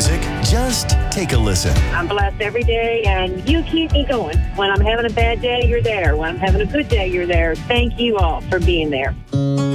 music, just take a listen. I'm blessed every day, and you keep me going. When I'm having a bad day, you're there. When I'm having a good day, you're there. Thank you all for being there.